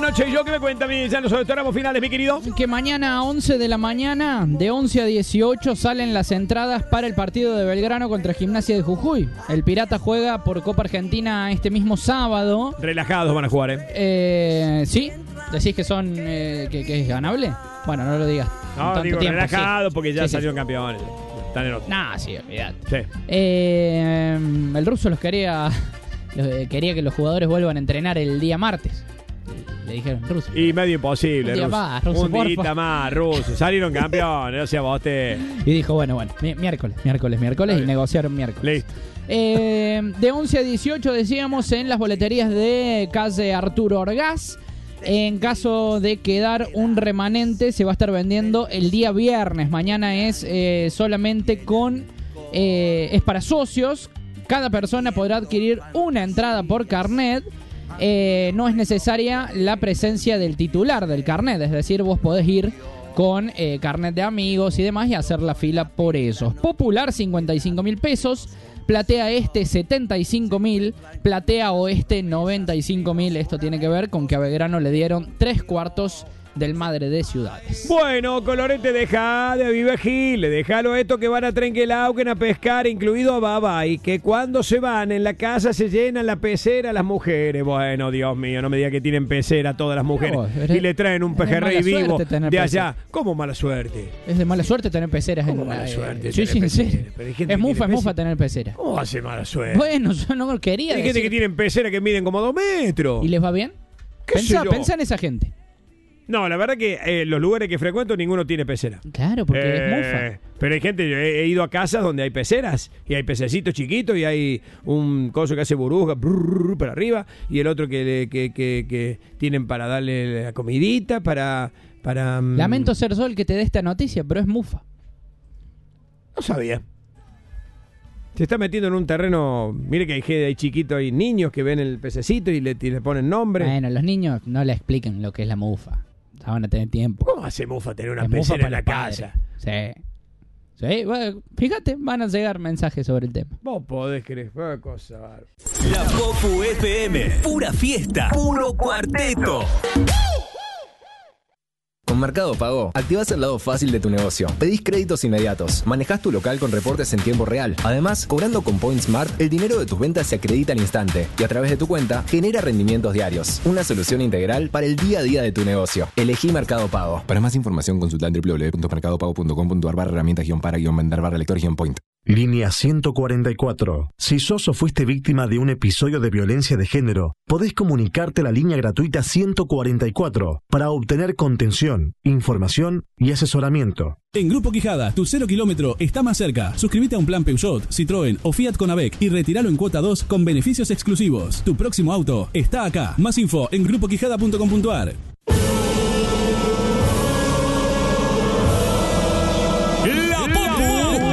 noche. ¿Y yo qué me cuenta a mí? Ya los tramos finales, mi querido. Que mañana a 11 de la mañana, de 11 a 18, salen las entradas para el partido de Belgrano contra Gimnasia de Jujuy. El Pirata juega por Copa Argentina este mismo sábado. Relajados van a jugar, ¿Sí? ¿Decís que son que es ganable? Bueno, no lo digas. No, digo tiempo, relajados sí. porque ya Sí, salieron campeones. Están en otro. Nah, sí, olvidate. Sí. El ruso quería que los jugadores vuelvan a entrenar el día martes. Le dijeron, ruso. Y medio imposible, Un día Ruso. más, Ruso, Un día más, Ruso. Salieron campeones, no sea bote. Y dijo, bueno, miércoles. Y negociaron miércoles. Listo. De 11 a 18, decíamos, en las boleterías de calle Arturo Orgaz. En caso de quedar un remanente, se va a estar vendiendo el día viernes. Mañana es solamente es para socios. Cada persona podrá adquirir una entrada por carnet. No es necesaria la presencia del titular del carnet. Es decir, vos podés ir con carnet de amigos y demás y hacer la fila por esos. Popular, 55.000 pesos. Platea Este, 75.000. Platea Oeste, 95.000. Esto tiene que ver con que a Belgrano le dieron 3/4 del Madre de Ciudades. Bueno, Colorete, deja de Vive Gil, déjalo esto que van a Trenquelauquen a pescar, incluido a Baba, y que cuando se van en la casa se llenan la pecera las mujeres. Bueno, Dios mío, no me diga que tienen pecera todas las mujeres y le traen un pejerrey vivo de allá. ¿Cómo mala suerte? Es de mala suerte tener peceras. ¿Cómo mala suerte? Sí, en serio. Es mufa tener pecera. ¿Cómo hace mala suerte? Bueno, yo no quería Hay decir. gente que tienen pecera que miden como 2 metros. ¿Y les va bien? Pensá en esa gente. No, la verdad que los lugares que frecuento ninguno tiene pecera. Claro, porque es mufa. Pero hay gente, yo he ido a casas donde hay peceras y hay pececitos chiquitos y hay un coso que hace burbuja para arriba y el otro que tienen para darle la comidita, para Lamento ser yo el que te dé esta noticia, pero es mufa. No sabía. Se está metiendo en un terreno. Mire que hay chiquitos, hay niños que ven el pececito y le ponen nombre. Bueno, los niños no le explican lo que es la mufa. Ya van a tener tiempo. ¿Cómo hace mufa tener una es pecera en la padre. casa? Sí, bueno, fíjate, van a llegar mensajes sobre el tema. Vos podés creer, cosa. La Popu FM, pura fiesta, puro cuarteto. Con Mercado Pago, activás el lado fácil de tu negocio. Pedís créditos inmediatos, manejás tu local con reportes en tiempo real. Además, cobrando con Point Smart, el dinero de tus ventas se acredita al instante y a través de tu cuenta genera rendimientos diarios. Una solución integral para el día a día de tu negocio. Elegí Mercado Pago. Para más información, consulta en www.mercadopago.com.ar/herramientas-para-lector-point. Línea 144. Si sos o fuiste víctima de un episodio de violencia de género, podés comunicarte a la línea gratuita 144 para obtener contención, información y asesoramiento. En Grupo Quijada, tu 0 kilómetro está más cerca. Suscríbete a un plan Peugeot, Citroën o Fiat Conavec y retíralo en cuota 2 con beneficios exclusivos. Tu próximo auto está acá. Más info en grupoquijada.com.ar.